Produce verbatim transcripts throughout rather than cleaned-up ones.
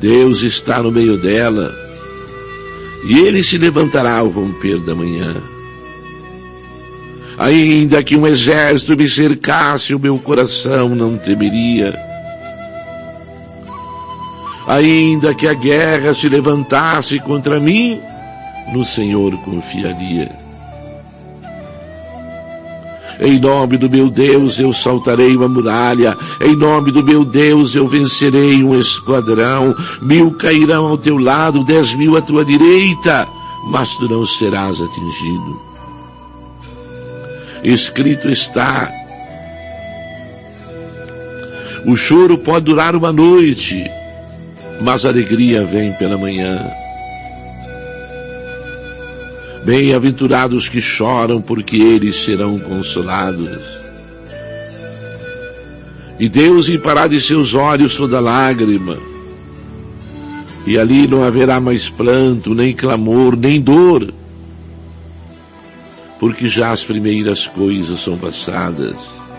Deus está no meio dela, e Ele se levantará ao romper da manhã. Ainda que um exército me cercasse, o meu coração não temeria. Ainda que a guerra se levantasse contra mim, no Senhor confiaria. Em nome do meu Deus eu saltarei uma muralha, em nome do meu Deus eu vencerei um esquadrão. Mil cairão ao teu lado, dez mil à tua direita, mas tu não serás atingido. Escrito está: o choro pode durar uma noite, mas a alegria vem pela manhã. Bem-aventurados que choram, porque eles serão consolados. E Deus limpará de seus olhos toda lágrima, e ali não haverá mais pranto, nem clamor, nem dor, porque já as primeiras coisas são passadas.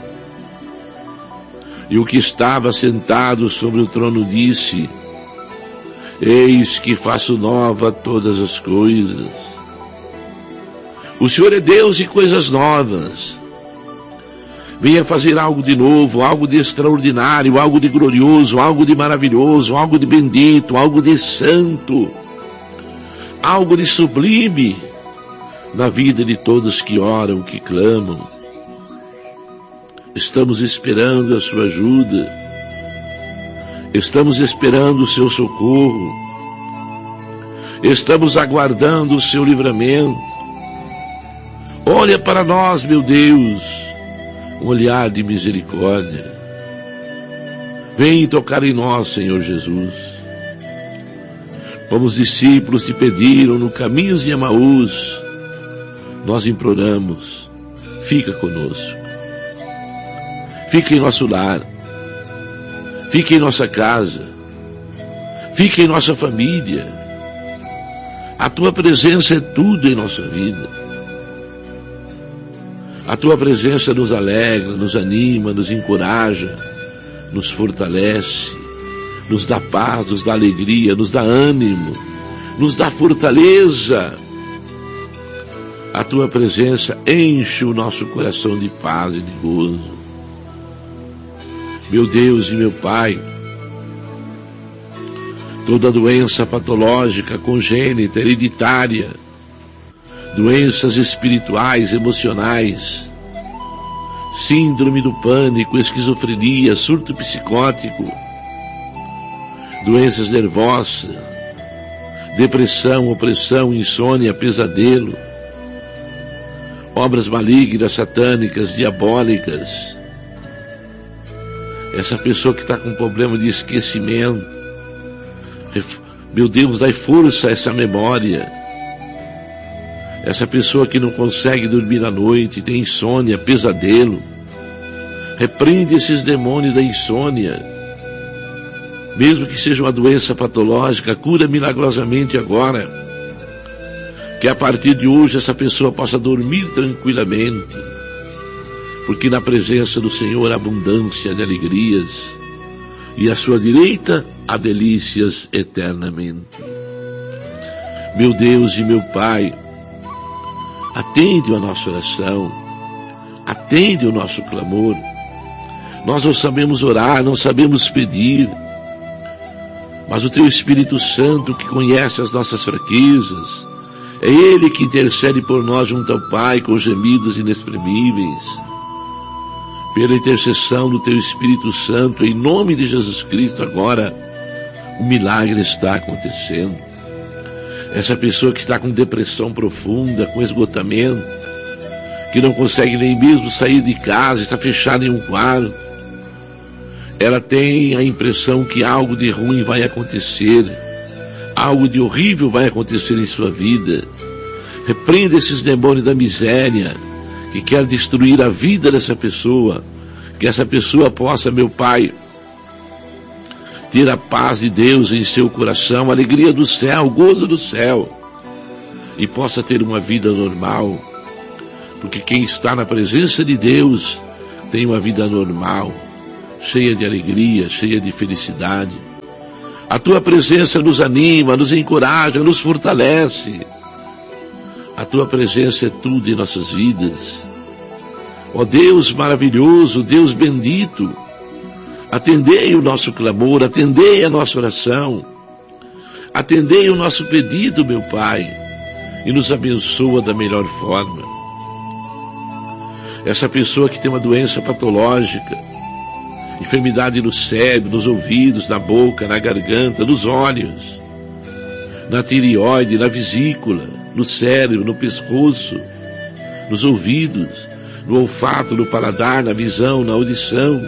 E o que estava sentado sobre o trono disse: eis que faço nova todas as coisas. O Senhor é Deus e coisas novas. Venha fazer algo de novo, algo de extraordinário, algo de glorioso, algo de maravilhoso, algo de bendito, algo de santo, algo de sublime na vida de todos que oram, que clamam. Estamos esperando a sua ajuda. Estamos esperando o seu socorro. Estamos aguardando o seu livramento. Olha para nós, meu Deus, um olhar de misericórdia. Vem tocar em nós, Senhor Jesus. Como os discípulos te pediram no caminho de Emaús, nós imploramos: fica conosco. Fica em nosso lar. Fica em nossa casa. Fica em nossa família. A tua presença é tudo em nossa vida. A tua presença nos alegra, nos anima, nos encoraja, nos fortalece, nos dá paz, nos dá alegria, nos dá ânimo, nos dá fortaleza. A tua presença enche o nosso coração de paz e de gozo. Meu Deus e meu Pai, toda doença patológica, congênita, hereditária, doenças espirituais, emocionais, síndrome do pânico, esquizofrenia, surto psicótico, doenças nervosas, depressão, opressão, insônia, pesadelo, obras malignas, satânicas, diabólicas. Essa pessoa que está com problema de esquecimento, meu Deus, dai força a essa memória. Essa pessoa que não consegue dormir à noite, tem insônia, pesadelo, repreende esses demônios da insônia. Mesmo que seja uma doença patológica, cura milagrosamente agora. Que a partir de hoje essa pessoa possa dormir tranquilamente, porque na presença do Senhor há abundância de alegrias, e à sua direita há delícias eternamente. Meu Deus e meu Pai, atende a nossa oração, atende o nosso clamor. Nós não sabemos orar, não sabemos pedir, mas o Teu Espírito Santo, que conhece as nossas fraquezas, é Ele que intercede por nós junto ao Pai com gemidos inexprimíveis. Pela intercessão do Teu Espírito Santo, em nome de Jesus Cristo, agora o milagre está acontecendo. Essa pessoa que está com depressão profunda, com esgotamento, que não consegue nem mesmo sair de casa, está fechada em um quarto, ela tem a impressão que algo de ruim vai acontecer, algo de horrível vai acontecer em sua vida. Repreenda esses demônios da miséria, que quer destruir a vida dessa pessoa, que essa pessoa possa, meu Pai, ter a paz de Deus em seu coração, a alegria do céu, o gozo do céu, e possa ter uma vida normal, porque quem está na presença de Deus tem uma vida normal, cheia de alegria, cheia de felicidade. A tua presença nos anima, nos encoraja, nos fortalece. A tua presença é tudo em nossas vidas. Ó Deus maravilhoso, Deus bendito, atendei o nosso clamor, atendei a nossa oração, atendei o nosso pedido, meu Pai, e nos abençoa da melhor forma. Essa pessoa que tem uma doença patológica, enfermidade no cérebro, nos ouvidos, na boca, na garganta, nos olhos, na tireoide, na vesícula, no cérebro, no pescoço, nos ouvidos, no olfato, no paladar, na visão, na audição.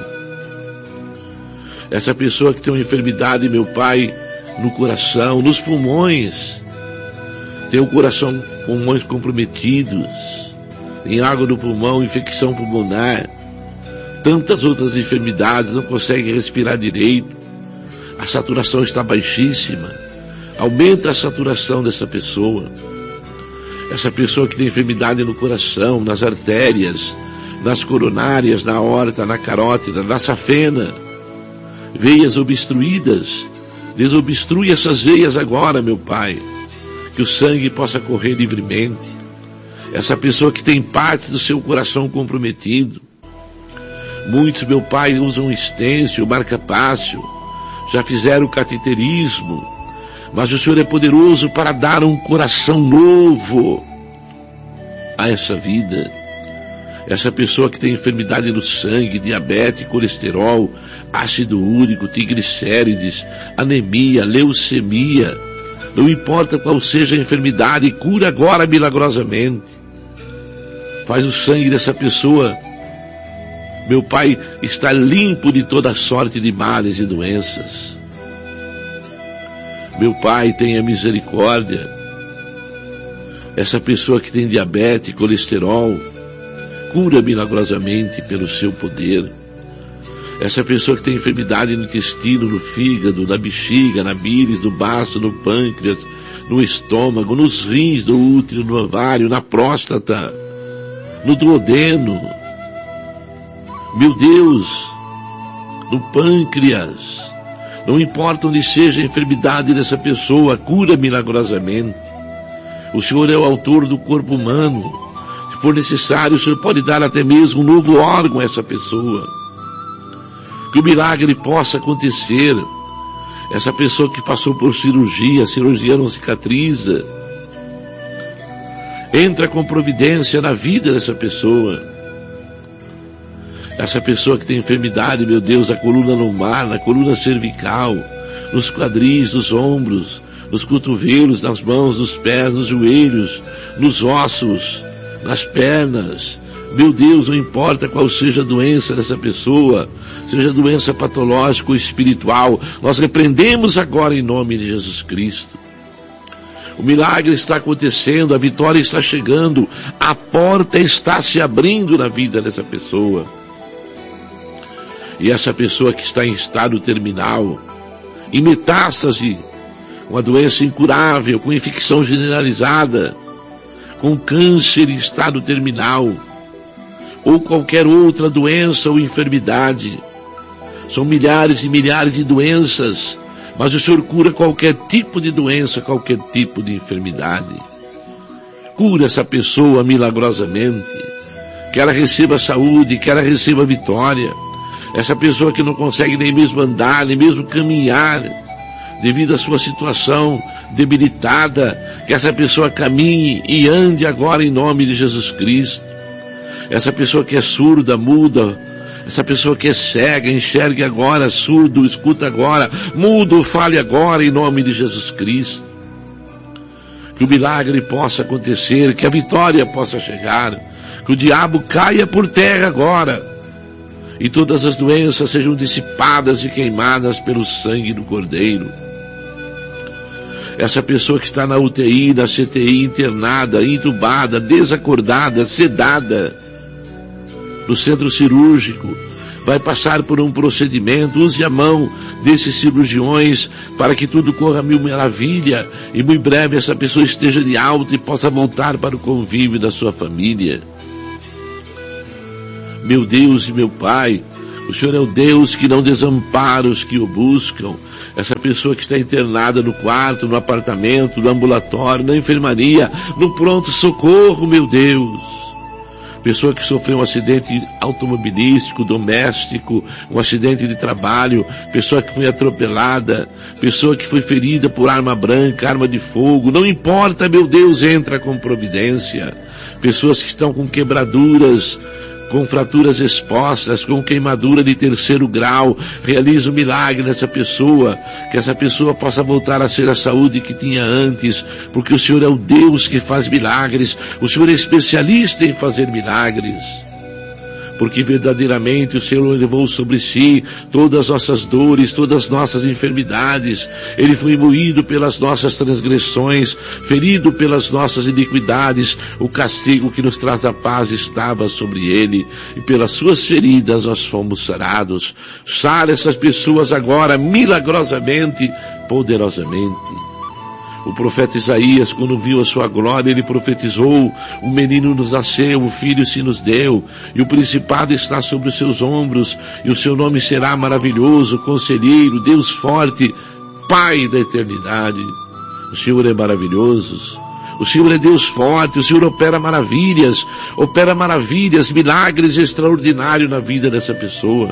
Essa pessoa que tem uma enfermidade, meu Pai, no coração, nos pulmões, tem o coração, pulmões comprometidos, tem água no pulmão, infecção pulmonar, tantas outras enfermidades, não consegue respirar direito, a saturação está baixíssima. Aumenta a saturação dessa pessoa. Essa pessoa que tem enfermidade no coração, nas artérias, nas coronárias, na aorta, na carótida, na safena, veias obstruídas, desobstrui essas veias agora, meu Pai, que o sangue possa correr livremente. Essa pessoa que tem parte do seu coração comprometido, muitos, meu Pai, usam estêncil, marca-pássio, já fizeram cateterismo, mas o Senhor é poderoso para dar um coração novo a essa vida. Essa pessoa que tem enfermidade no sangue, diabetes, colesterol, ácido úrico, triglicérides, anemia, leucemia, não importa qual seja a enfermidade, cura agora milagrosamente. Faz o sangue dessa pessoa, meu Pai, estar limpo de toda sorte de males e doenças. Meu Pai, tenha misericórdia. Essa pessoa que tem diabetes, colesterol, cura milagrosamente pelo seu poder. Essa pessoa que tem enfermidade no intestino, no fígado, na bexiga, na bíris, no baço, no pâncreas, no estômago, nos rins, no útero, no ovário, na próstata, no duodeno, meu Deus, no pâncreas, não importa onde seja a enfermidade dessa pessoa, cura milagrosamente. O Senhor é o autor do corpo humano. Se for necessário, o Senhor pode dar até mesmo um novo órgão a essa pessoa. Que o milagre possa acontecer. Essa pessoa que passou por cirurgia, a cirurgia não cicatriza. Entra com providência na vida dessa pessoa. Essa pessoa que tem enfermidade, meu Deus, na coluna lombar, na coluna cervical, nos quadris, nos ombros, nos cotovelos, nas mãos, nos pés, nos joelhos, nos ossos, nas pernas. Meu Deus, não importa qual seja a doença dessa pessoa, seja doença patológica ou espiritual, nós repreendemos agora em nome de Jesus Cristo. O milagre está acontecendo, a vitória está chegando, a porta está se abrindo na vida dessa pessoa. E essa pessoa que está em estado terminal, em metástase, uma doença incurável, com infecção generalizada, com câncer em estado terminal, ou qualquer outra doença ou enfermidade. São milhares e milhares de doenças, mas o Senhor cura qualquer tipo de doença, qualquer tipo de enfermidade. Cura essa pessoa milagrosamente, que ela receba saúde, que ela receba vitória. Essa pessoa que não consegue nem mesmo andar, nem mesmo caminhar, devido à sua situação debilitada, que essa pessoa caminhe e ande agora em nome de Jesus Cristo. Essa pessoa que é surda, muda, essa pessoa que é cega, enxergue agora, surdo, escuta agora, mudo, fale agora em nome de Jesus Cristo. Que o milagre possa acontecer, que a vitória possa chegar, que o diabo caia por terra agora, e todas as doenças sejam dissipadas e queimadas pelo sangue do Cordeiro. Essa pessoa que está na U T I, na C T I, internada, entubada, desacordada, sedada, no centro cirúrgico, vai passar por um procedimento, use a mão desses cirurgiões para que tudo corra mil maravilha, e muito breve essa pessoa esteja de alta e possa voltar para o convívio da sua família. Meu Deus e meu Pai, O Senhor é o Deus que não desampara os que o buscam. Essa pessoa que está internada no quarto, no apartamento, no ambulatório, na enfermaria, no pronto-socorro, meu Deus. Pessoa que sofreu um acidente automobilístico, doméstico, um acidente de trabalho, pessoa que foi atropelada, pessoa que foi ferida por arma branca, arma de fogo, não importa, meu Deus, entra com providência. Pessoas que estão com quebraduras, com fraturas expostas, com queimadura de terceiro grau, realiza um milagre nessa pessoa, que essa pessoa possa voltar a ser a saúde que tinha antes, porque o Senhor é o Deus que faz milagres, o Senhor é especialista em fazer milagres, porque verdadeiramente o Senhor levou sobre si todas as nossas dores, todas as nossas enfermidades. Ele foi moído pelas nossas transgressões, ferido pelas nossas iniquidades. O castigo que nos traz a paz estava sobre ele, e pelas suas feridas nós fomos sarados. Sara essas pessoas agora milagrosamente, poderosamente. O profeta Isaías, quando viu a sua glória, ele profetizou: um menino nos nasceu, um filho se nos deu, e o principado está sobre os seus ombros, e o seu nome será maravilhoso, conselheiro, Deus forte, Pai da eternidade. O Senhor é maravilhoso, o Senhor é Deus forte, o Senhor opera maravilhas, opera maravilhas, milagres extraordinários na vida dessa pessoa.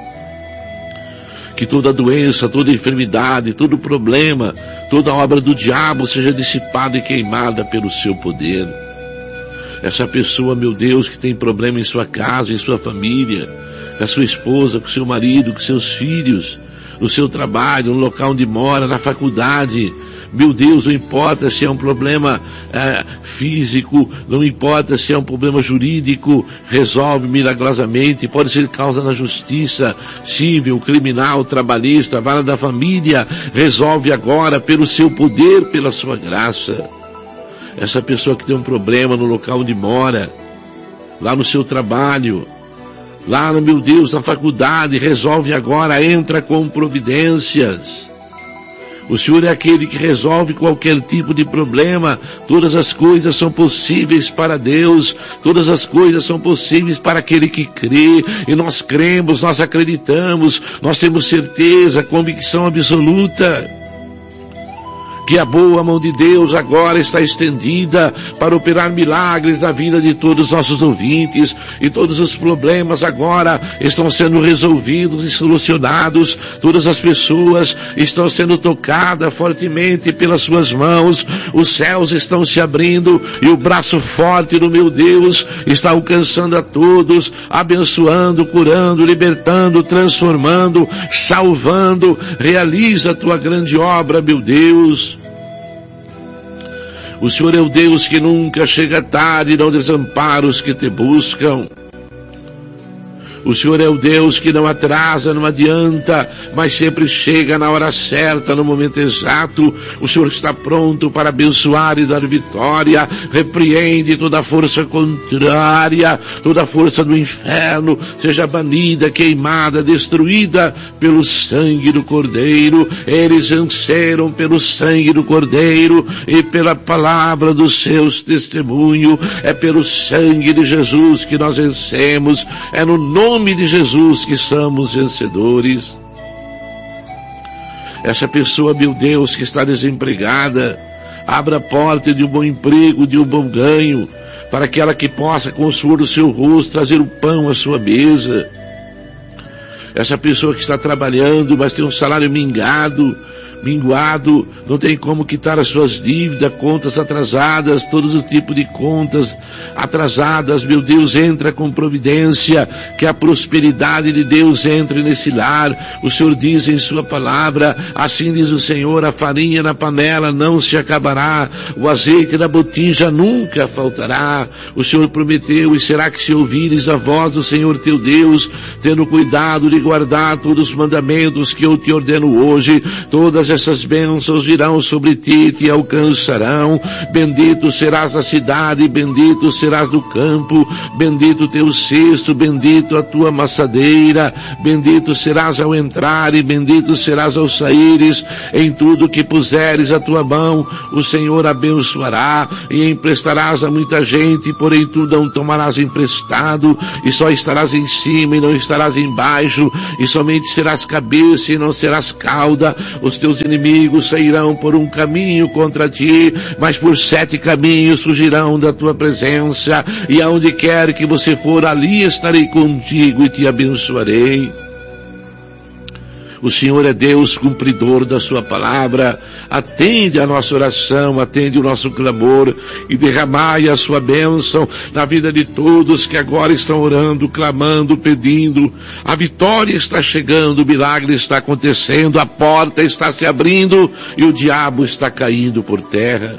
Que toda doença, toda enfermidade, todo problema, toda obra do diabo seja dissipada e queimada pelo seu poder. Essa pessoa, meu Deus, que tem problema em sua casa, em sua família, com a sua esposa, com seu marido, com seus filhos, no seu trabalho, no local onde mora, na faculdade. Meu Deus, não importa se é um problema é, físico, não importa se é um problema jurídico, resolve milagrosamente. Pode ser causa na justiça, civil, criminal, trabalhista, vara da família, resolve agora pelo seu poder, pela sua graça. Essa pessoa que tem um problema no local onde mora, lá no seu trabalho, lá, no meu Deus, na faculdade, resolve agora, entra com providências. O Senhor é aquele que resolve qualquer tipo de problema. Todas as coisas são possíveis para Deus. Todas as coisas são possíveis para aquele que crê. E nós cremos, nós acreditamos, nós temos certeza, convicção absoluta que a boa mão de Deus agora está estendida para operar milagres na vida de todos os nossos ouvintes, e todos os problemas agora estão sendo resolvidos e solucionados. Todas as pessoas estão sendo tocadas fortemente pelas suas mãos. Os céus estão se abrindo e o braço forte do meu Deus está alcançando a todos, abençoando, curando, libertando, transformando, salvando. Realiza a tua grande obra, meu Deus. O Senhor é o Deus que nunca chega tarde e não desampara os que te buscam. O Senhor é o Deus que não atrasa, não adianta, mas sempre chega na hora certa, no momento exato. O Senhor está pronto para abençoar e dar vitória. Repreende toda força contrária, toda força do inferno, seja banida, queimada, destruída pelo sangue do Cordeiro. Eles venceram pelo sangue do Cordeiro e pela palavra dos seus testemunhos. É pelo sangue de Jesus que nós vencemos. É no nome Em nome de Jesus que somos vencedores. Essa pessoa, meu Deus, que está desempregada, abra a porta de um bom emprego, de um bom ganho, para aquela que possa, com o suor do seu rosto, trazer o pão à sua mesa. Essa pessoa que está trabalhando, mas tem um salário mingado, minguado, não tem como quitar as suas dívidas, contas atrasadas, todos os tipos de contas atrasadas, meu Deus, entra com providência, que a prosperidade de Deus entre nesse lar. O Senhor diz em sua palavra, assim diz o Senhor, a farinha na panela não se acabará, o azeite na botija nunca faltará. O Senhor prometeu, e será que se ouvires a voz do Senhor teu Deus, tendo cuidado de guardar todos os mandamentos que eu te ordeno hoje, todas essas bênçãos virão sobre ti e te alcançarão. Bendito serás a cidade, bendito serás do campo, bendito teu cesto, bendito a tua amassadeira, bendito serás ao entrar e bendito serás ao saíres. Em tudo que puseres a tua mão, o Senhor abençoará, e emprestarás a muita gente, porém tu não tomarás emprestado, e só estarás em cima e não estarás embaixo, e somente serás cabeça e não serás cauda. Os teus inimigos sairão por um caminho contra ti, mas por sete caminhos fugirão da tua presença, e aonde quer que você for, ali estarei contigo e te abençoarei. O Senhor é Deus cumpridor da sua palavra. Atende a nossa oração, atende o nosso clamor e derramai a sua bênção na vida de todos que agora estão orando, clamando, pedindo. A vitória está chegando, o milagre está acontecendo, a porta está se abrindo e o diabo está caindo por terra.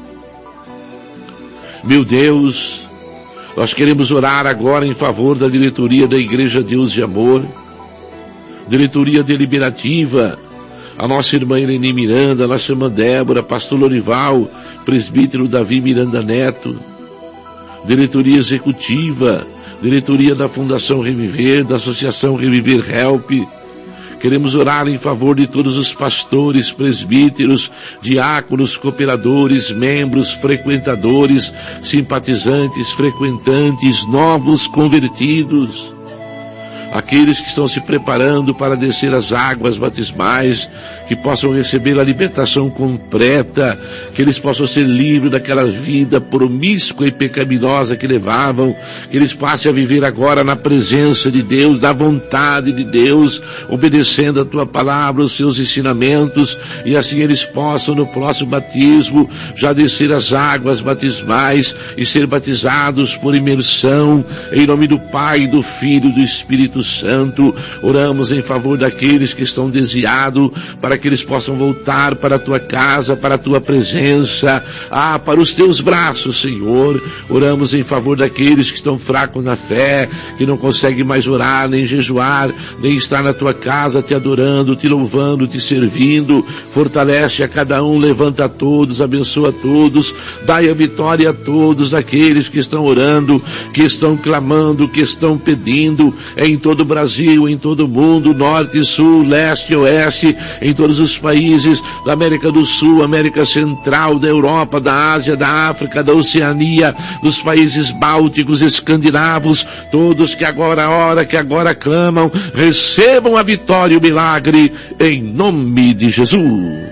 Meu Deus, nós queremos orar agora em favor da diretoria da Igreja Deus de Amor, diretoria deliberativa, a nossa irmã Irene Miranda, a nossa irmã Débora, pastor Lorival, presbítero Davi Miranda Neto, diretoria executiva, diretoria da Fundação Reviver, da Associação Reviver Help. Queremos orar em favor de todos os pastores, presbíteros, diáconos, cooperadores, membros, frequentadores, simpatizantes, frequentantes, novos convertidos, aqueles que estão se preparando para descer as águas batismais, que possam receber a libertação completa, que eles possam ser livres daquela vida promíscua e pecaminosa que levavam, que eles passem a viver agora na presença de Deus, na vontade de Deus, obedecendo a tua palavra, os seus ensinamentos, e assim eles possam no próximo batismo já descer as águas batismais e ser batizados por imersão, em nome do Pai, do Filho e do Espírito Santo. Oramos em favor daqueles que estão desviados, para que eles possam voltar para a tua casa, para a tua presença, ah, para os teus braços, Senhor. Oramos em favor daqueles que estão fracos na fé, que não conseguem mais orar, nem jejuar, nem estar na tua casa te adorando, te louvando, te servindo. Fortalece a cada um, levanta a todos, abençoa a todos, dai a vitória a todos aqueles que estão orando, que estão clamando, que estão pedindo, em todo o Brasil, em todo o mundo, norte, sul, leste, oeste, em todos os países da América do Sul, América Central, da Europa, da Ásia, da África, da Oceania, dos países bálticos, escandinavos, todos que agora oram, que agora clamam, recebam a vitória e o milagre, em nome de Jesus.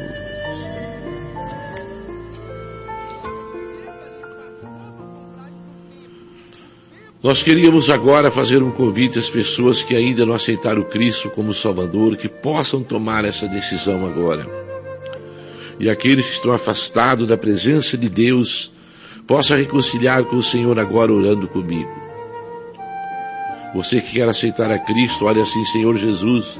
Nós queríamos agora fazer um convite às pessoas que ainda não aceitaram Cristo como Salvador, que possam tomar essa decisão agora. E aqueles que estão afastados da presença de Deus, possam reconciliar com o Senhor agora orando comigo. Você que quer aceitar a Cristo, olha assim: Senhor Jesus,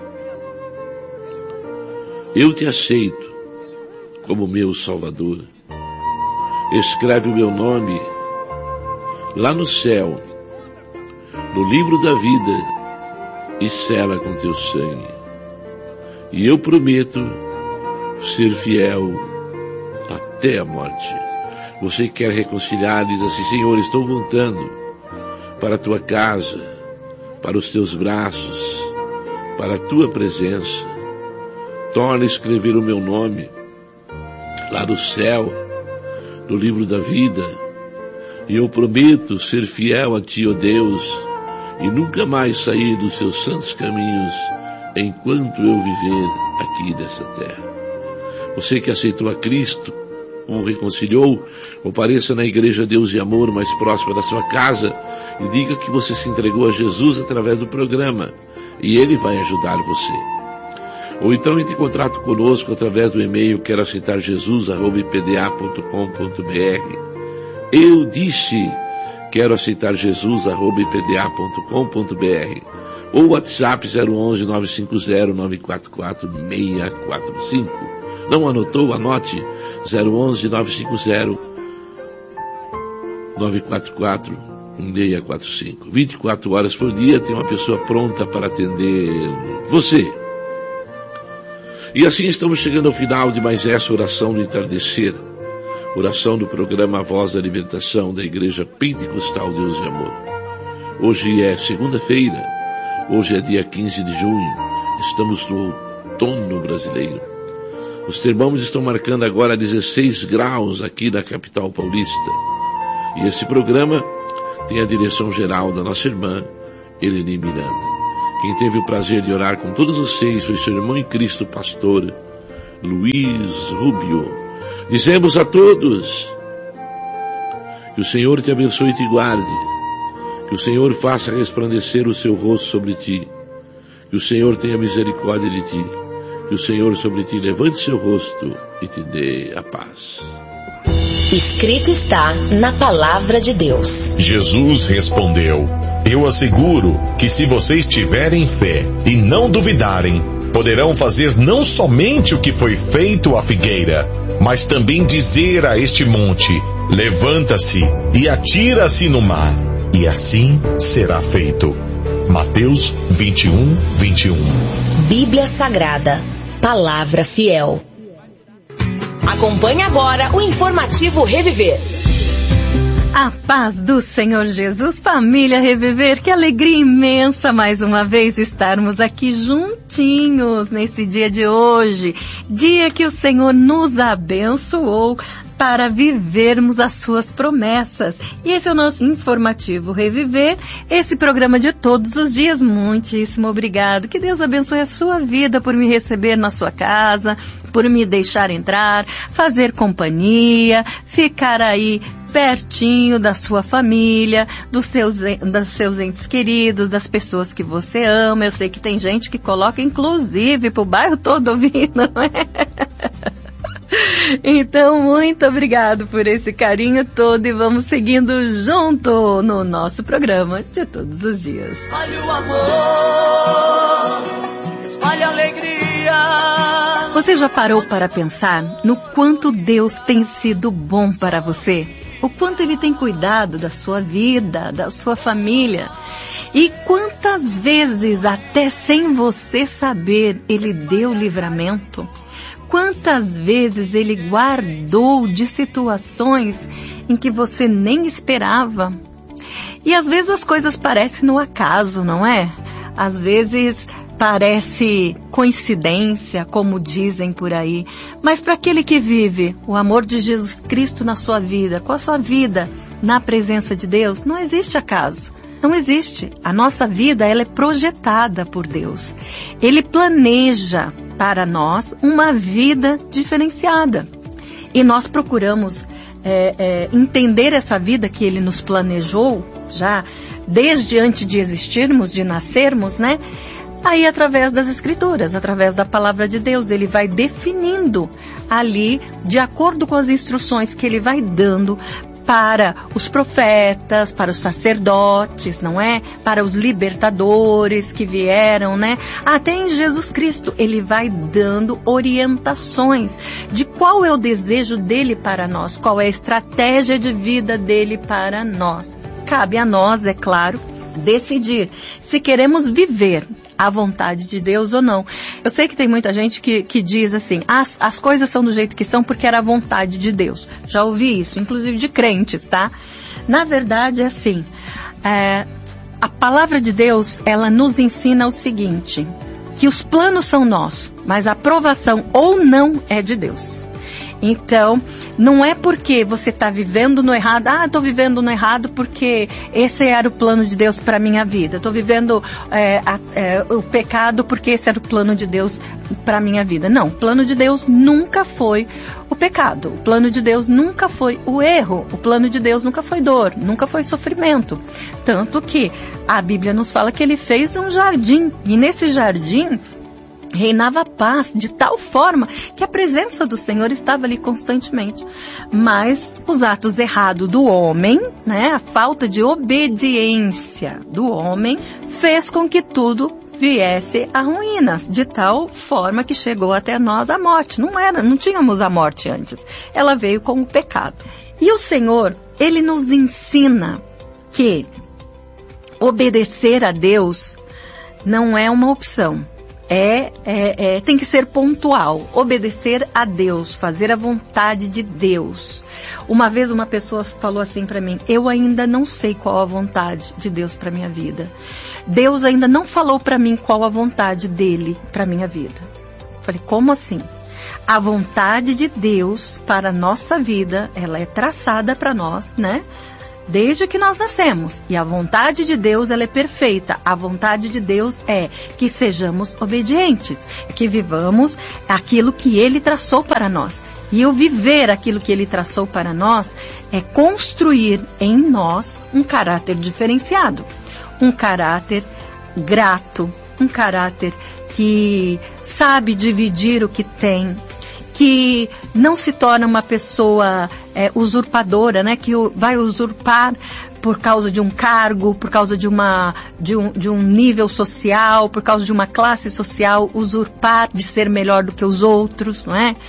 eu te aceito como meu Salvador. Escreve o meu nome lá no céu, no livro da vida, e sela com teu sangue. E eu prometo ser fiel até a morte. Você que quer reconciliar, diz assim: Senhor, estou voltando para a tua casa, para os teus braços, para a tua presença. Torna a escrever o meu nome lá no céu, no livro da vida, e eu prometo ser fiel a ti, ó Deus, e nunca mais sair dos seus santos caminhos enquanto eu viver aqui nessa terra. Você que aceitou a Cristo, o reconciliou, compareça na Igreja Deus de Amor mais próxima da sua casa e diga que você se entregou a Jesus através do programa, e Ele vai ajudar você. Ou então entre em contato conosco através do e-mail quero aceitar jesus arroba i p d a ponto com ponto b r. Eu disse quero aceitar Jesus, arroba i p d a ponto com ponto b r, ou WhatsApp zero onze nove cinco zero nove quatro quatro seis quatro cinco. Não anotou? Anote: zero onze nove cinco zero nove quatro quatro seis quatro cinco. vinte e quatro horas por dia tem uma pessoa pronta para atender você. E assim estamos chegando ao final de mais essa oração do entardecer, oração do programa Voz da Libertação da Igreja Pentecostal Deus e Amor. Hoje é segunda-feira, hoje é dia quinze de junho, estamos no outono brasileiro. Os termômetros estão marcando agora dezesseis graus aqui na capital paulista. E esse programa tem a direção geral da nossa irmã Eleni Miranda. Quem teve o prazer de orar com todos vocês foi seu irmão em Cristo, pastor Luiz Rubio. Dizemos a todos que o Senhor te abençoe e te guarde, que o Senhor faça resplandecer o seu rosto sobre ti, que o Senhor tenha misericórdia de ti, que o Senhor sobre ti levante seu rosto e te dê a paz. Escrito está na palavra de Deus. Jesus respondeu: eu asseguro que se vocês tiverem fé e não duvidarem, poderão fazer não somente o que foi feito à figueira, mas também dizer a este monte: levanta-se e atira-se no mar, e assim será feito. Mateus vinte e um, vinte e um. Bíblia Sagrada, palavra fiel. Acompanhe agora o informativo Reviver. A paz do Senhor Jesus, família Reviver, que alegria imensa mais uma vez estarmos aqui juntinhos nesse dia de hoje, dia que o Senhor nos abençoou para vivermos as suas promessas. E esse é o nosso informativo Reviver, esse programa de todos os dias. Muitíssimo obrigado. Que Deus abençoe a sua vida por me receber na sua casa, por me deixar entrar, fazer companhia, ficar aí pertinho da sua família, dos seus, dos seus entes queridos, das pessoas que você ama. Eu sei que tem gente que coloca inclusive pro bairro todo ouvindo, não é? Então, muito obrigado por esse carinho todo e vamos seguindo junto no nosso programa de todos os dias. Espalhe o amor, espalhe a alegria. Você já parou para pensar no quanto Deus tem sido bom para você? O quanto Ele tem cuidado da sua vida, da sua família? E quantas vezes, até sem você saber, Ele deu livramento? Quantas vezes Ele guardou de situações em que você nem esperava? E às vezes as coisas parecem no acaso, não é? Às vezes parece coincidência, como dizem por aí. Mas para aquele que vive o amor de Jesus Cristo na sua vida, com a sua vida na presença de Deus, não existe acaso. Não existe. A nossa vida, ela é projetada por Deus. Ele planeja para nós uma vida diferenciada. E nós procuramos é, é, entender essa vida que Ele nos planejou, já desde antes de existirmos, de nascermos, né? Aí, através das Escrituras, através da Palavra de Deus, Ele vai definindo ali, de acordo com as instruções que Ele vai dando para os profetas, para os sacerdotes, não é? Para os libertadores que vieram, né? Até em Jesus Cristo, Ele vai dando orientações de qual é o desejo dEle para nós, qual é a estratégia de vida dEle para nós. Cabe a nós, é claro, decidir se queremos viver a vontade de Deus ou não. Eu sei que tem muita gente que, que diz assim, as, as coisas são do jeito que são porque era a vontade de Deus. Já ouvi isso, inclusive de crentes, tá? Na verdade é assim, é, a palavra de Deus, ela nos ensina o seguinte, que os planos são nossos, mas a aprovação ou não é de Deus. Então, não é porque você está vivendo no errado, ah, estou vivendo no errado porque esse era o plano de Deus para a minha vida. Estou vivendo é, a, é, o pecado porque esse era o plano de Deus para a minha vida. Não, o plano de Deus nunca foi o pecado. O plano de Deus nunca foi o erro. O plano de Deus nunca foi dor, nunca foi sofrimento. Tanto que a Bíblia nos fala que Ele fez um jardim. E nesse jardim reinava paz de tal forma que a presença do Senhor estava ali constantemente. Mas os atos errados do homem, né, a falta de obediência do homem, fez com que tudo viesse a ruínas, de tal forma que chegou até nós a morte. Não era, não tínhamos a morte antes. Ela veio com o pecado. E o Senhor, Ele nos ensina que obedecer a Deus não é uma opção. É, é, é, tem que ser pontual, obedecer a Deus, fazer a vontade de Deus. Uma vez uma pessoa falou assim para mim: eu ainda não sei qual a vontade de Deus para minha vida. Deus ainda não falou para mim qual a vontade dele para minha vida. Falei: como assim? A vontade de Deus para a nossa vida, ela é traçada para nós, né? Desde que nós nascemos. E a vontade de Deus, ela é perfeita. A vontade de Deus é que sejamos obedientes, que vivamos aquilo que Ele traçou para nós. E o viver aquilo que Ele traçou para nós é construir em nós um caráter diferenciado, um caráter grato, um caráter que sabe dividir o que tem, que não se torna uma pessoa é, usurpadora, né? Que vai usurpar por causa de um cargo, por causa de, uma, de, um, de um nível social, por causa de uma classe social, usurpar de ser melhor do que os outros, não é?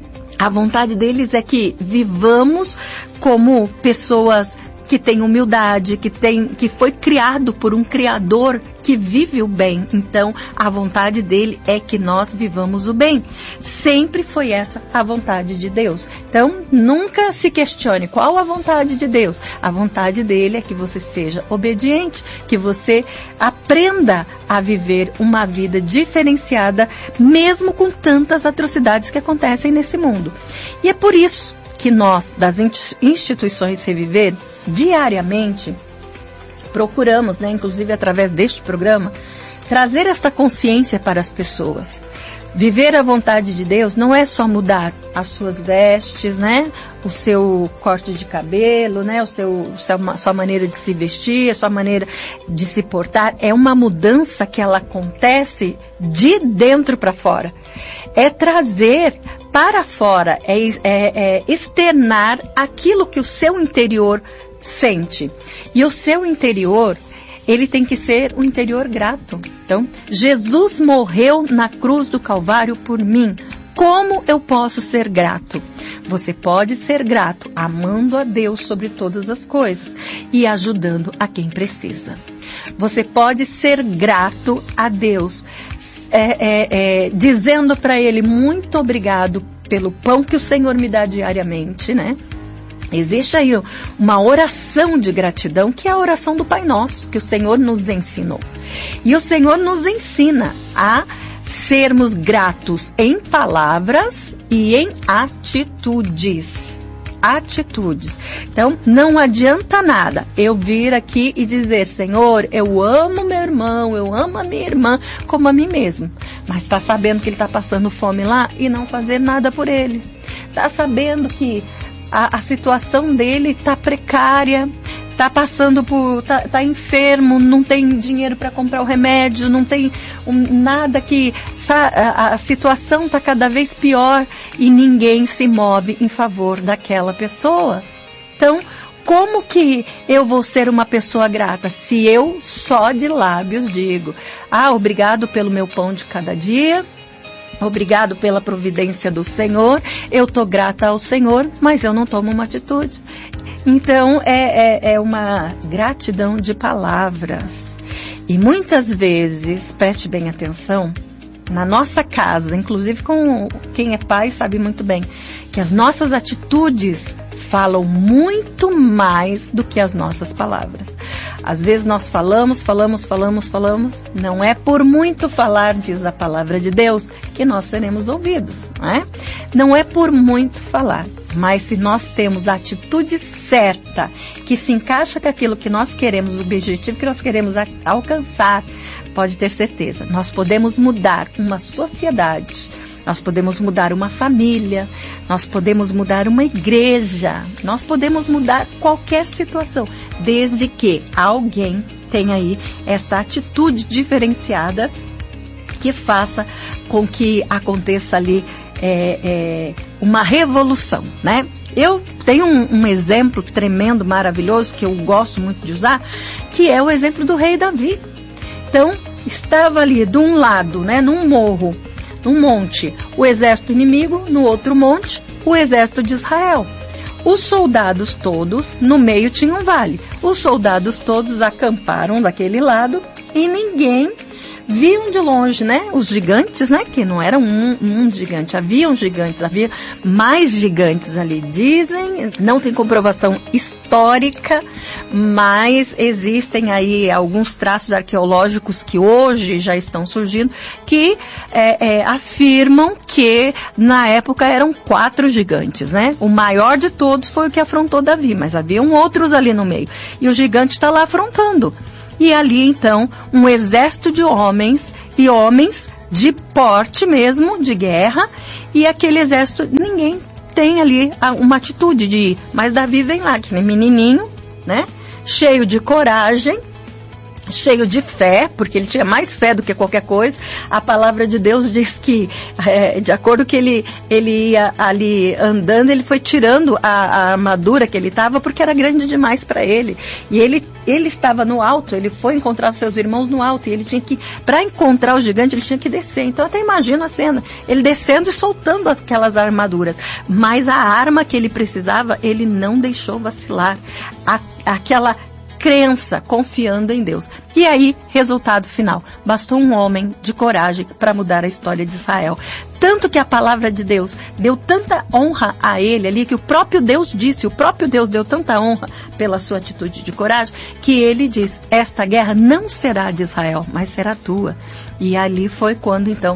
A vontade deles é que vivamos como pessoas que tem humildade, que, tem, que foi criado por um Criador que vive o bem. Então, a vontade dele é que nós vivamos o bem. Sempre foi essa a vontade de Deus. Então, nunca se questione qual a vontade de Deus. A vontade dele é que você seja obediente, que você aprenda a viver uma vida diferenciada, mesmo com tantas atrocidades que acontecem nesse mundo. E é por isso que nós, das instituições Reviver, diariamente procuramos, né, inclusive através deste programa, trazer esta consciência para as pessoas. Viver a vontade de Deus não é só mudar as suas vestes, né, o seu corte de cabelo, né, o seu, a sua maneira de se vestir, a sua maneira de se portar. É uma mudança que ela acontece de dentro para fora. É trazer para fora, é, é, é externar aquilo que o seu interior sente. E o seu interior, ele tem que ser um interior grato. Então, Jesus morreu na cruz do Calvário por mim. Como eu posso ser grato? Você pode ser grato amando a Deus sobre todas as coisas e ajudando a quem precisa. Você pode ser grato a Deus É, é, é, dizendo para Ele: muito obrigado pelo pão que o Senhor me dá diariamente, né? Existe aí uma oração de gratidão, que é a oração do Pai Nosso, que o Senhor nos ensinou. E o Senhor nos ensina a sermos gratos em palavras e em atitudes. Atitudes. Então, não adianta nada eu vir aqui e dizer: Senhor, eu amo meu irmão, eu amo a minha irmã como a mim mesmo. Mas está sabendo que ele está passando fome lá e não fazer nada por ele. Está sabendo que a, a situação dele está precária, está passando por, está tá enfermo, não tem dinheiro para comprar o remédio, não tem um, nada que, a, a situação está cada vez pior e ninguém se move em favor daquela pessoa. Então, como que eu vou ser uma pessoa grata se eu só de lábios digo: ah, obrigado pelo meu pão de cada dia, obrigado pela providência do Senhor, eu estou grata ao Senhor, mas eu não tomo uma atitude. Então, é, é, é uma gratidão de palavras. E muitas vezes, preste bem atenção, na nossa casa, inclusive com quem é pai sabe muito bem, que as nossas atitudes falam muito mais do que as nossas palavras. Às vezes nós falamos, falamos, falamos, falamos. Não é por muito falar, diz a palavra de Deus, que nós seremos ouvidos, não é? Não é por muito falar, mas se nós temos a atitude certa, que se encaixa com aquilo que nós queremos, o objetivo que nós queremos a- alcançar, pode ter certeza, nós podemos mudar uma sociedade. Nós podemos mudar uma família, nós podemos mudar uma igreja, nós podemos mudar qualquer situação, desde que alguém tenha aí esta atitude diferenciada que faça com que aconteça ali é, é, uma revolução, né? Eu tenho um, um exemplo tremendo, maravilhoso, que eu gosto muito de usar, que é o exemplo do rei Davi. Então, estava ali de um lado, né, num morro, num monte, o exército inimigo, no outro monte, o exército de Israel. Os soldados todos, no meio tinha um vale. Os soldados todos acamparam daquele lado e ninguém viam de longe, né, os gigantes, né, que não eram um, um gigante, haviam gigantes, havia mais gigantes ali. Dizem, não tem comprovação histórica, mas existem aí alguns traços arqueológicos que hoje já estão surgindo, que é, é, afirmam que na época eram quatro gigantes, né? O maior de todos foi o que afrontou Davi, mas haviam outros ali no meio. E o gigante está lá afrontando. E ali, então, um exército de homens, e homens de porte mesmo, de guerra, e aquele exército, ninguém tem ali uma atitude de ir. Mas Davi vem lá, que nem menininho, né? Cheio de coragem, cheio de fé, porque ele tinha mais fé do que qualquer coisa. A palavra de Deus diz que, é, de acordo que ele, ele ia ali andando, ele foi tirando a, a armadura que ele estava, porque era grande demais para ele. E ele, ele estava no alto, ele foi encontrar os seus irmãos no alto, e ele tinha que, para encontrar o gigante, ele tinha que descer. Então eu até imagino a cena, ele descendo e soltando aquelas armaduras. Mas a arma que ele precisava, ele não deixou vacilar. A, aquela crença, confiando em Deus. E aí, resultado final. Bastou um homem de coragem para mudar a história de Israel. Tanto que a palavra de Deus deu tanta honra a ele ali, que o próprio Deus disse, o próprio Deus deu tanta honra pela sua atitude de coragem, que ele diz, esta guerra não será de Israel, mas será tua. E ali foi quando, então,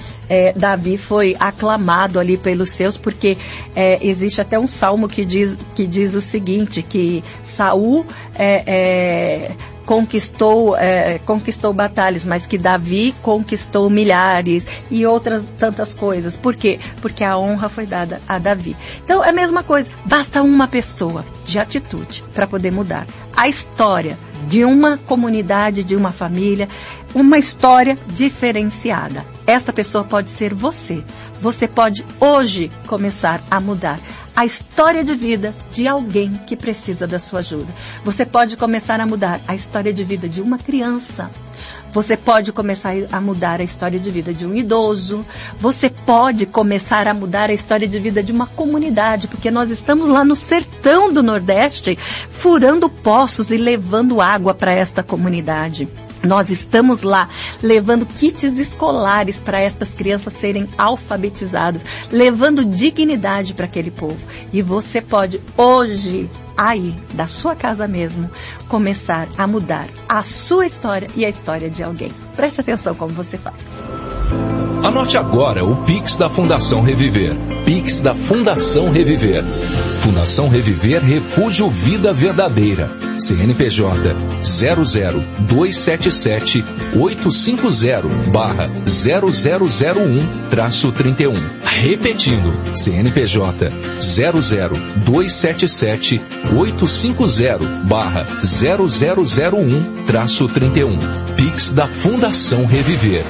É, Davi foi aclamado ali pelos seus, porque é, existe até um salmo que diz, que diz o seguinte, que Saul é, é, conquistou, é, conquistou batalhas, mas que Davi conquistou milhares e outras tantas coisas. Por quê? Porque a honra foi dada a Davi. Então é a mesma coisa, basta uma pessoa de atitude para poder mudar a história de uma comunidade, de uma família, uma história diferenciada. Esta pessoa pode ser você. Você pode hoje começar a mudar a história de vida de alguém que precisa da sua ajuda. Você pode começar a mudar a história de vida de uma criança. Você pode começar a mudar a história de vida de um idoso. Você pode começar a mudar a história de vida de uma comunidade, porque nós estamos lá no sertão do Nordeste, furando poços e levando água para esta comunidade. Nós estamos lá levando kits escolares para estas crianças serem alfabetizadas, levando dignidade para aquele povo. E você pode hoje, aí, da sua casa mesmo, começar a mudar a sua história e a história de alguém. Preste atenção como você faz. Anote agora o Pix da Fundação Reviver. Pix da Fundação Reviver. Fundação Reviver Refúgio Vida Verdadeira. C N P J zero zero dois sete sete oito cinco zero barra zero zero zero um traço trinta e um. Repetindo, C N P J zero zero dois sete sete oito cinco zero barra zero zero zero um traço trinta e um. Pix da Fundação Reviver.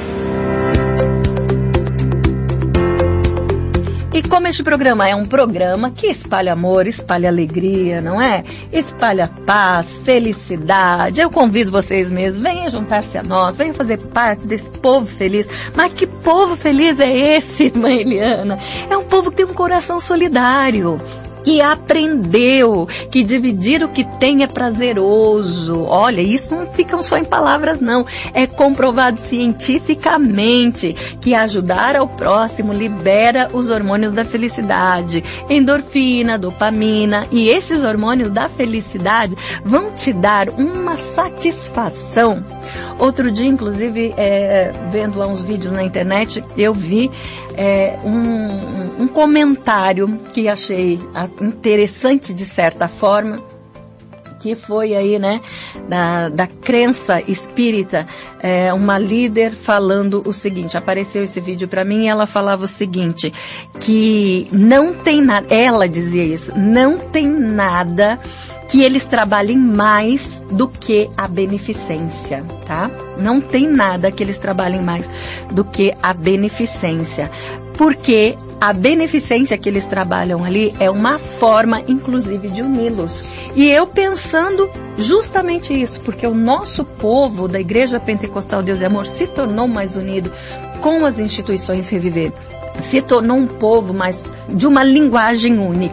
E como este programa é um programa que espalha amor, espalha alegria, não é? Espalha paz, felicidade. Eu convido vocês mesmos, venham juntar-se a nós, venham fazer parte desse povo feliz. Mas que povo feliz é esse, irmã Eliana? É um povo que tem um coração solidário, que aprendeu que dividir o que tem é prazeroso. Olha, isso não fica só em palavras, não. É comprovado cientificamente que ajudar ao próximo libera os hormônios da felicidade, endorfina, dopamina, e esses hormônios da felicidade vão te dar uma satisfação. Outro dia, inclusive, é, vendo lá uns vídeos na internet, eu vi é, um, um comentário que achei interessante de certa forma, que foi aí, né, da, da crença espírita, é, uma líder falando o seguinte, apareceu esse vídeo para mim e ela falava o seguinte, que não tem nada, ela dizia isso, não tem nada que eles trabalhem mais do que a beneficência, tá? Não tem nada que eles trabalhem mais do que a beneficência, porque a beneficência que eles trabalham ali é uma forma, inclusive, de uni-los. E eu pensando justamente isso, porque o nosso povo da Igreja Pentecostal Deus e Amor se tornou mais unido com as instituições Reviver. Se tornou um povo mais de uma linguagem única.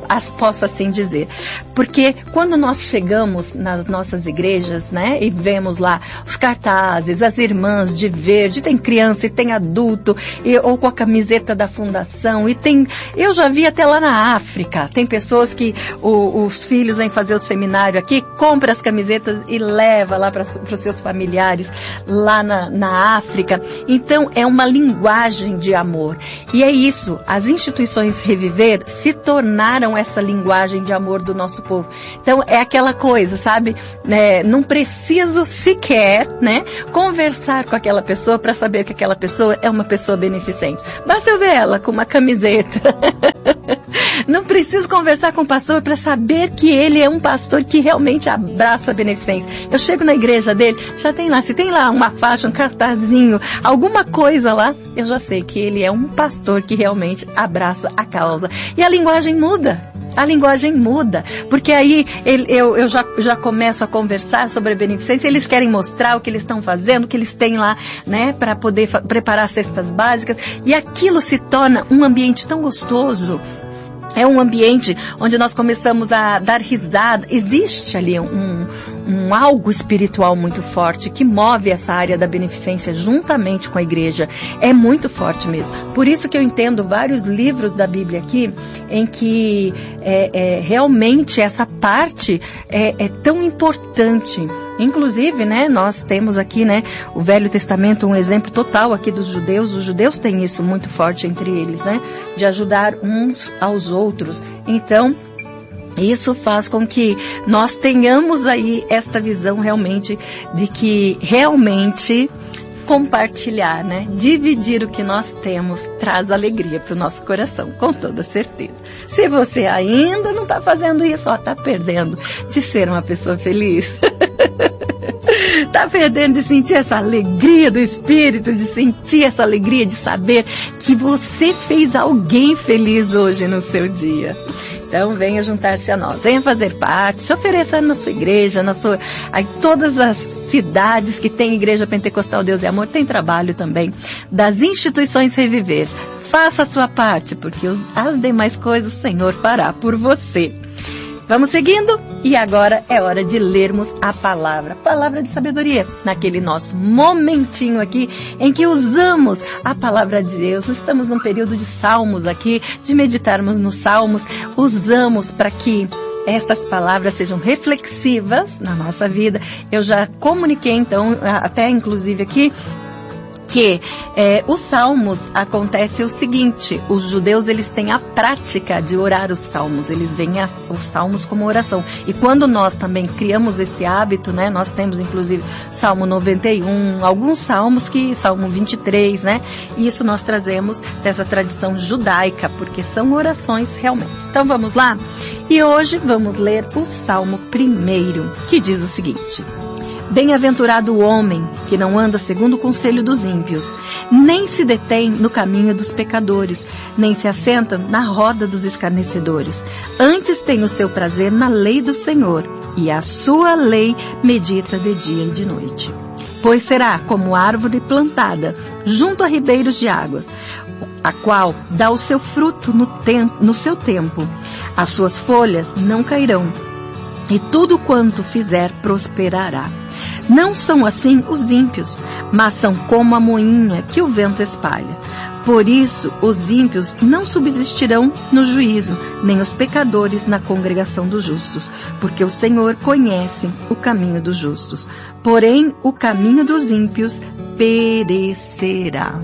as, posso assim dizer. Porque quando nós chegamos nas nossas igrejas, né, e vemos lá os cartazes, as irmãs de verde, tem criança e tem adulto, e, ou com a camiseta da fundação, e tem, eu já vi até lá na África, tem pessoas que o, os filhos vêm fazer o seminário aqui, compra as camisetas e leva lá para os seus familiares lá na, na África. Então é uma linguagem de amor. E é isso, as instituições Reviver se tornaram essa linguagem de amor do nosso povo. Então é aquela coisa, sabe? É, não preciso sequer, né, conversar com aquela pessoa para saber que aquela pessoa é uma pessoa beneficente. Basta eu ver ela com uma camiseta. Não preciso conversar com o pastor para saber que ele é um pastor que realmente abraça a beneficência. Eu chego na igreja dele, já tem lá, se tem lá uma faixa, um cartazinho, alguma coisa lá, eu já sei que ele é um pastor que realmente abraça a causa. E a linguagem muda. A linguagem muda, porque aí ele, eu, eu já, já começo a conversar sobre a beneficência, eles querem mostrar o que eles estão fazendo, o que eles têm lá, né, para poder preparar cestas básicas, e aquilo se torna um ambiente tão gostoso. É um ambiente onde nós começamos a dar risada. Existe ali um, um algo espiritual muito forte que move essa área da beneficência juntamente com a igreja. É muito forte mesmo. Por isso que eu entendo vários livros da Bíblia aqui em que é, é, realmente essa parte é, é tão importante. Inclusive, né, nós temos aqui, né, o Velho Testamento, um exemplo total aqui dos judeus. Os judeus têm isso muito forte entre eles, né, de ajudar uns aos outros. Então, isso faz com que nós tenhamos aí esta visão realmente de que realmente compartilhar, né? Dividir o que nós temos traz alegria para o nosso coração, com toda certeza. Se você ainda não está fazendo isso, ó, está perdendo de ser uma pessoa feliz. Está perdendo de sentir essa alegria do Espírito, de sentir essa alegria de saber que você fez alguém feliz hoje no seu dia. Então venha juntar-se a nós, venha fazer parte, se ofereça na sua igreja, na sua, aí, todas as cidades que tem Igreja Pentecostal Deus e Amor, tem trabalho também das instituições Reviver. Faça a sua parte, porque os, as demais coisas o Senhor fará por você. Vamos seguindo? E agora é hora de lermos a palavra, palavra de sabedoria, naquele nosso momentinho aqui em que usamos a palavra de Deus. Estamos num período de salmos aqui, de meditarmos nos salmos, usamos para que essas palavras sejam reflexivas na nossa vida. Eu já comuniquei então, até inclusive aqui, que é, os salmos acontece o seguinte: os judeus eles têm a prática de orar os salmos, eles veem a, os salmos como oração, e quando nós também criamos esse hábito, né, nós temos inclusive Salmo noventa e um, alguns salmos que, Salmo vinte e três, né, e isso nós trazemos dessa tradição judaica, porque são orações realmente. Então vamos lá? E hoje vamos ler o Salmo primeiro, que diz o seguinte: Bem-aventurado o homem que não anda segundo o conselho dos ímpios, nem se detém no caminho dos pecadores, nem se assenta na roda dos escarnecedores. Antes tem o seu prazer na lei do Senhor, e a sua lei medita de dia e de noite. Pois será como árvore plantada junto a ribeiros de águas, a qual dá o seu fruto no, tem, no seu tempo. As suas folhas não cairão, e tudo quanto fizer prosperará. Não são assim os ímpios, mas são como a moinha que o vento espalha. Por isso, os ímpios não subsistirão no juízo, nem os pecadores na congregação dos justos, porque o Senhor conhece o caminho dos justos, porém o caminho dos ímpios perecerá.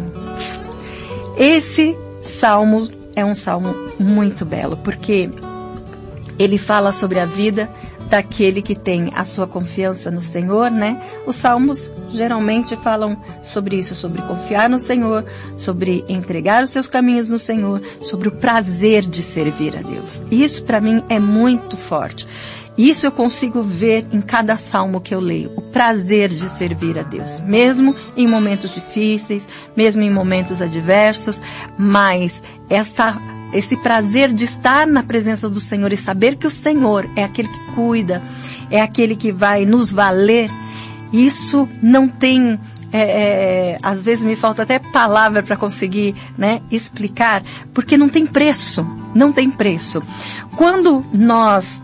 Esse salmo é um salmo muito belo, porque ele fala sobre a vida daquele que tem a sua confiança no Senhor, né? Os salmos geralmente falam sobre isso, sobre confiar no Senhor, sobre entregar os seus caminhos no Senhor, sobre o prazer de servir a Deus. Isso para mim é muito forte. Isso eu consigo ver em cada salmo que eu leio, o prazer de servir a Deus, mesmo em momentos difíceis, mesmo em momentos adversos, mas essa esse prazer de estar na presença do Senhor e saber que o Senhor é aquele que cuida, é aquele que vai nos valer, isso não tem, é, é, às vezes me falta até palavra para conseguir, né, explicar, porque não tem preço. não tem preço. Quando nós,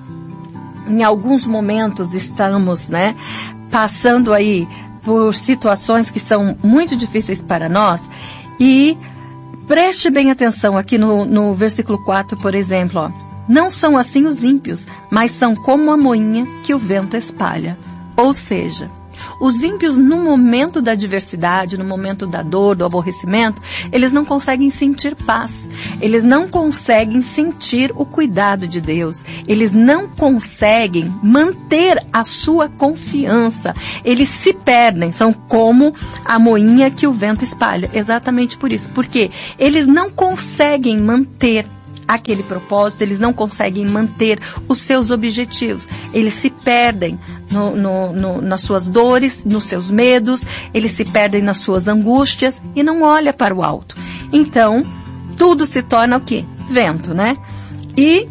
em alguns momentos, estamos, né, passando aí por situações que são muito difíceis para nós, e preste bem atenção aqui no, no versículo quatro, por exemplo, ó. Não são assim os ímpios, mas são como a moinha que o vento espalha. Ou seja, os ímpios, no momento da adversidade, no momento da dor, do aborrecimento, eles não conseguem sentir paz. Eles não conseguem sentir o cuidado de Deus. Eles não conseguem manter a sua confiança. Eles se perdem, são como a moinha que o vento espalha. Exatamente por isso. Porque eles não conseguem manter aquele propósito, eles não conseguem manter os seus objetivos. Eles se perdem no, no, no, nas suas dores, nos seus medos, eles se perdem nas suas angústias e não olham para o alto. Então, tudo se torna o quê? Vento, né? E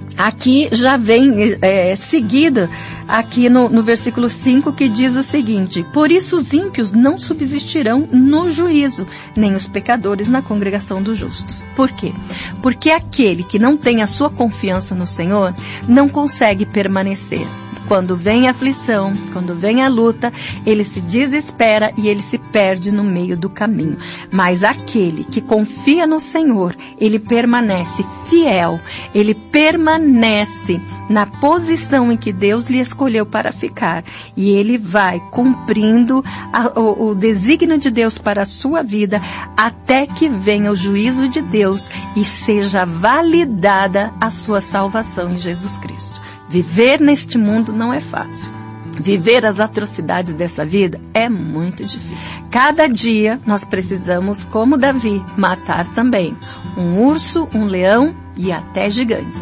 aqui já vem é, seguida, aqui no, no versículo cinco, que diz o seguinte: por isso os ímpios não subsistirão no juízo, nem os pecadores na congregação dos justos. Por quê? Porque aquele que não tem a sua confiança no Senhor não consegue permanecer. Quando vem a aflição, quando vem a luta, ele se desespera e ele se perde no meio do caminho. Mas aquele que confia no Senhor, ele permanece fiel, ele permanece na posição em que Deus lhe escolheu para ficar. E ele vai cumprindo a, o, o desígnio de Deus para a sua vida, até que venha o juízo de Deus e seja validada a sua salvação em Jesus Cristo. Viver neste mundo não é fácil. Viver as atrocidades dessa vida é muito difícil. Cada dia nós precisamos, como Davi, matar também um urso, um leão e até gigantes.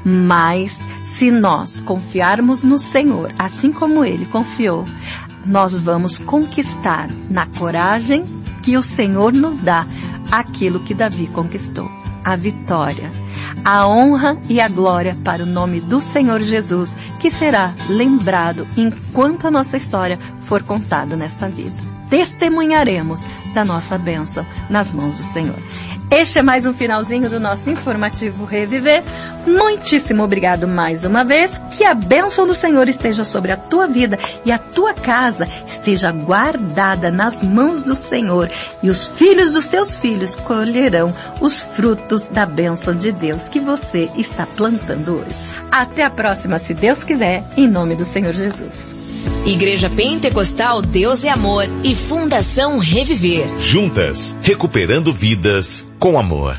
Mas se nós confiarmos no Senhor, assim como Ele confiou, nós vamos conquistar na coragem que o Senhor nos dá aquilo que Davi conquistou. A vitória, a honra e a glória para o nome do Senhor Jesus, que será lembrado enquanto a nossa história for contada nesta vida. Testemunharemos da nossa bênção nas mãos do Senhor. Este é mais um finalzinho do nosso informativo Reviver. Muitíssimo obrigado mais uma vez. Que a bênção do Senhor esteja sobre a tua vida e a tua casa esteja guardada nas mãos do Senhor. E os filhos dos teus filhos colherão os frutos da bênção de Deus que você está plantando hoje. Até a próxima, se Deus quiser, em nome do Senhor Jesus. Igreja Pentecostal Deus é Amor e Fundação Reviver. Juntas, recuperando vidas com amor.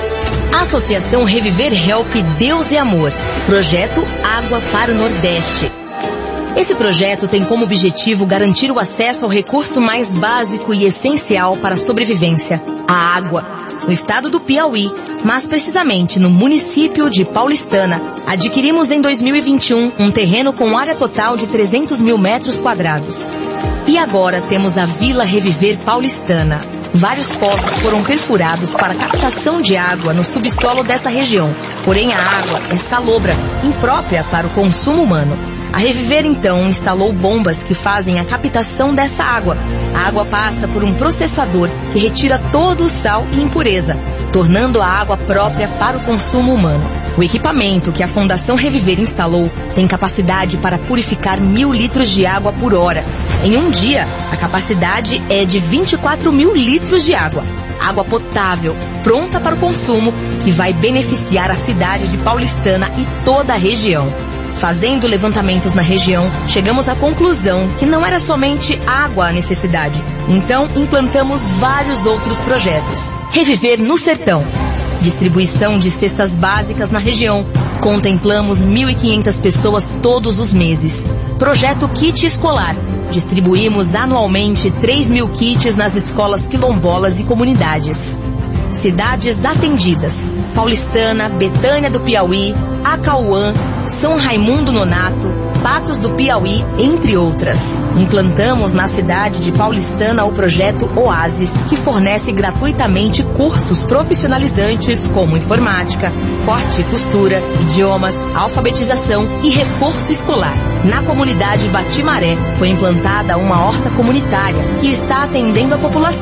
Associação Reviver Help Deus é Amor. Projeto Água para o Nordeste. Esse projeto tem como objetivo garantir o acesso ao recurso mais básico e essencial para a sobrevivência, a água. No estado do Piauí, mas precisamente no município de Paulistana, adquirimos em dois mil e vinte e um um terreno com área total de trezentos mil metros quadrados. E agora temos a Vila Reviver Paulistana. Vários poços foram perfurados para captação de água no subsolo dessa região. Porém, a água é salobra, imprópria para o consumo humano. A Reviver, então, instalou bombas que fazem a captação dessa água. A água passa por um processador que retira todo o sal e impureza, tornando a água própria para o consumo humano. O equipamento que a Fundação Reviver instalou tem capacidade para purificar mil litros de água por hora. Em um dia, a capacidade é de vinte e quatro mil litros de água. Água potável, pronta para o consumo, que vai beneficiar a cidade de Paulistana e toda a região. Fazendo levantamentos na região, chegamos à conclusão que não era somente água a necessidade. Então, implantamos vários outros projetos. Reviver no Sertão. Distribuição de cestas básicas na região. Contemplamos mil e quinhentas pessoas todos os meses. Projeto Kit Escolar. Distribuímos anualmente três mil kits nas escolas quilombolas e comunidades. Cidades atendidas: Paulistana, Betânia do Piauí, Acauã, São Raimundo Nonato, Patos do Piauí, entre outras. Implantamos na cidade de Paulistana o projeto Oasis, que fornece gratuitamente cursos profissionalizantes como informática, corte e costura, idiomas, alfabetização e reforço escolar. Na comunidade Batimaré foi implantada uma horta comunitária que está atendendo a população.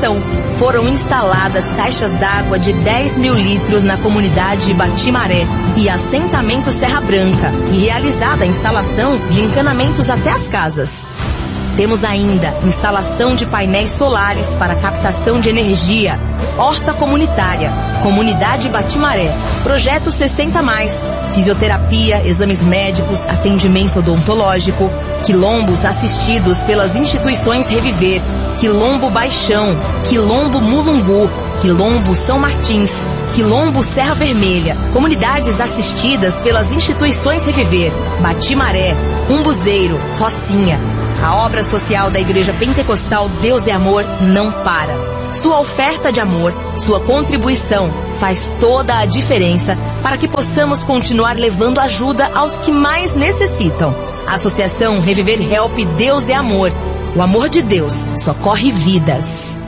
foram instaladas caixas d'água de dez mil litros na comunidade Batimaré e assentamento Serra Branca e realizada a instalação de encanamentos até as casas. Temos ainda instalação de painéis solares para captação de energia, horta comunitária, comunidade Batimaré, projeto sessenta mais, fisioterapia, exames médicos, atendimento odontológico, quilombos assistidos pelas instituições Reviver, Quilombo Baixão, Quilombo Mulungu, Quilombo São Martins, Quilombo Serra Vermelha, comunidades assistidas pelas instituições Reviver, Batimaré, Umbuzeiro, Rocinha. A obra social da Igreja Pentecostal Deus é Amor não para. Sua oferta de amor, sua contribuição faz toda a diferença para que possamos continuar levando ajuda aos que mais necessitam. Associação Reviver Help Deus é Amor. O amor de Deus socorre vidas.